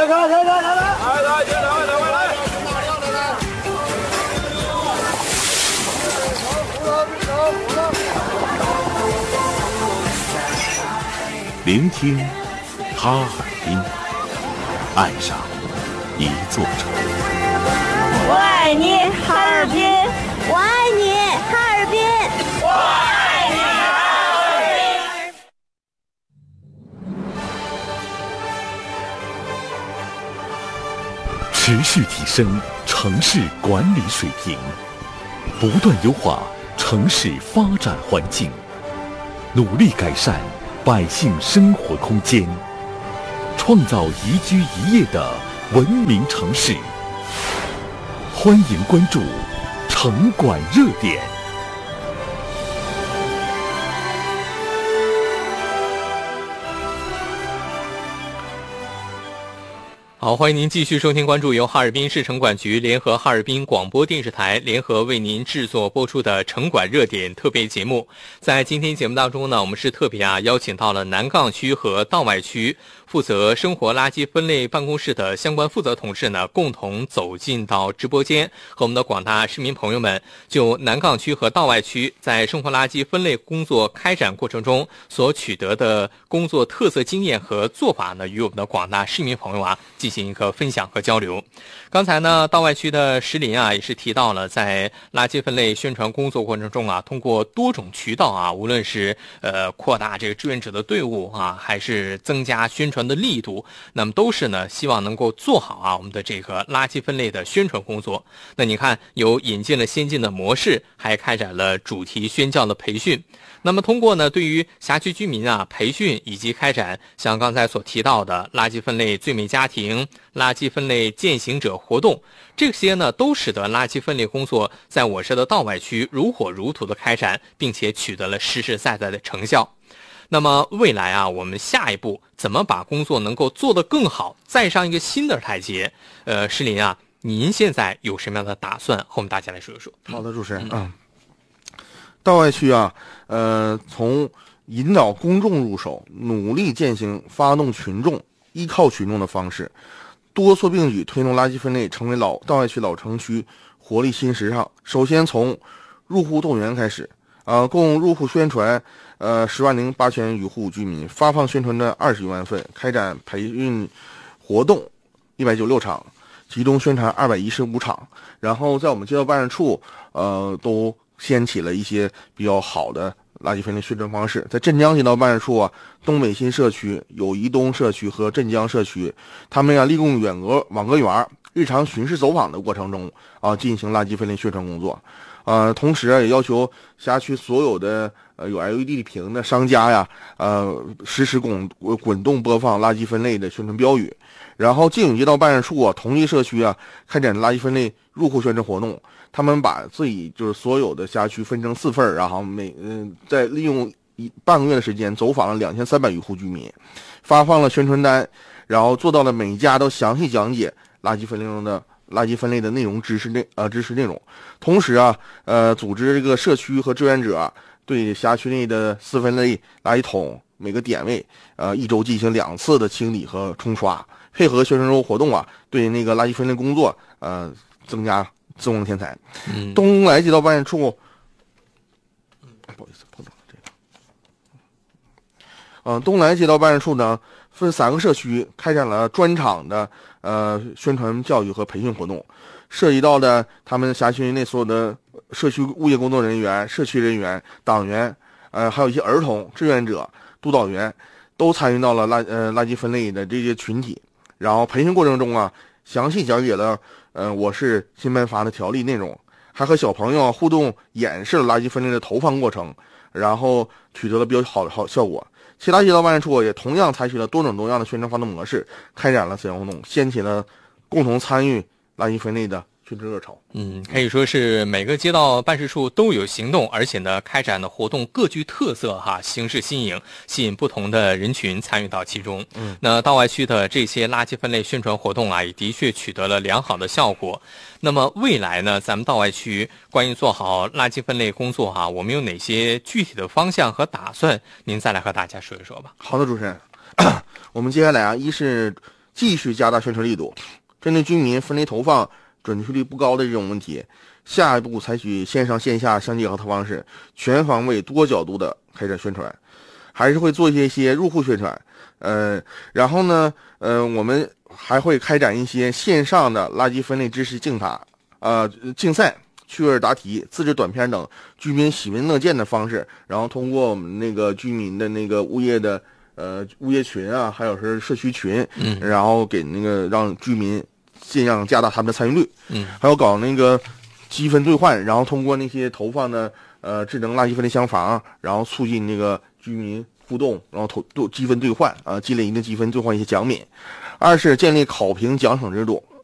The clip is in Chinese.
聆听哈尔滨，爱上一座城。 我爱你，哈尔滨！ 我爱你，哈尔滨！ 我爱你，哈尔滨！持续提升城市管理水平，不断优化城市发展环境，努力改善百姓生活空间，创造宜居宜业的文明城市。欢迎关注城管热点。 好，欢迎您继续收听关注由哈尔滨市城管局联合哈尔滨广播电视台联合为您制作播出的城管热点特别节目。在今天节目当中呢，我们是特别邀请到了南岗区和道外区负责生活垃圾分类办公室的相关负责同事呢，共同走进到直播间，和我们的广大市民朋友们就南岗区和道外区在生活垃圾分类工作开展过程中所取得的工作特色经验和做法呢，与我们的广大市民朋友进行一个分享和交流。刚才呢，道外区的石林也是提到了在垃圾分类宣传工作过程中通过多种渠道无论是扩大这个志愿者的队伍还是增加宣传的力度，那么都是呢希望能够做好我们的这个垃圾分类的宣传工作。那你看，有引进了先进的模式，还开展了主题宣教的培训。那么通过呢对于辖区居民培训，以及开展像刚才所提到的垃圾分类最美家庭、垃圾分类践行者活动，这些呢都使得垃圾分类工作在我市的道外区如火如荼的开展，并且取得了实实在在的成效。那么未来我们下一步怎么把工作能够做得更好，再上一个新的台阶？石林您现在有什么样的打算，和我们大家来说一说？ 好的，主持人道外区从引导公众入手，努力践行发动群众、依靠群众的方式，多措并举推动垃圾分类成为道外区老城区活力新时尚。首先从入户动员开始，共入户宣传10.8万余户居民，发放宣传的20余万份，开展培训活动196场，集中宣传215场。然后在我们街道办事处都掀起了一些比较好的垃圾分类宣传方式。在镇江街道办事处东北新社区、友谊东社区和镇江社区，他们利用网格员日常巡视走访的过程中进行垃圾分类宣传工作。同时也要求辖区所有的有 LED 屏的商家实时滚动播放垃圾分类的宣传标语。然后靖远街道办事处同济社区开展垃圾分类入户宣传活动，他们把自己就是所有的辖区分成4份，然后再利用半个月的时间走访了2300余户居民，发放了宣传单，然后做到了每家都详细讲解垃圾分类的内容知识内容。同时组织这个社区和志愿者对辖区内的4分类垃圾桶每个点位1周进行2次的清理和冲刷，配合宣传周活动对那个垃圾分类工作增加自光添彩。东来街道办事处不好意思碰到这个东来街道办事处呢分3个社区开展了专场的宣传教育和培训活动，涉及到的他们辖区内所有的社区物业工作人员、社区人员、党员还有一些儿童志愿者、督导员都参与到了垃圾分类的这些群体。然后培训过程中详细讲解了我市新颁发的条例内容，还和小朋友互动演示了垃圾分类的投放过程，然后取得了比较好的效果。其他街道办事处也同样采取了多种多样的宣传发动模式，开展了此项活动，掀起了共同参与垃圾分类的宣传热潮。 可以说是每个街道办事处都有行动，而且呢开展的活动各具特色形式新颖，吸引不同的人群参与到其中。那道外区的这些垃圾分类宣传活动也的确取得了良好的效果。那么未来呢，咱们道外区关于做好垃圾分类工作我们有哪些具体的方向和打算？您再来和大家说一说吧。 好的，主持人，我们接下来一是继续加大宣传力度，针对居民分类投放准确率不高的这种问题，下一步采取线上线下相结合的方式，全方位多角度的开展宣传，还是会做一些入户宣传。然后呢，我们还会开展一些线上的垃圾分类知识竞赛、趣味答题、自制短片等居民喜闻乐见的方式，然后通过我们那个居民的那个物业群啊，还有是社区群，然后给那个让居民尽量加大他们的参与率，还有搞那个积分兑换，然后通过那些投放的智能垃圾分类箱房，然后促进那个居民互动，然后积分兑换积累一定积分兑换一些奖品。二是建立考评奖惩制度，